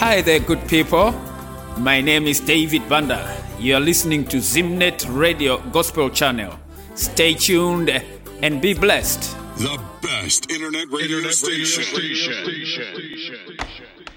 Hi there, good people. My name is David Banda. You are listening to Zimnet Radio Gospel Channel. Stay tuned and be blessed. The best internet radio station.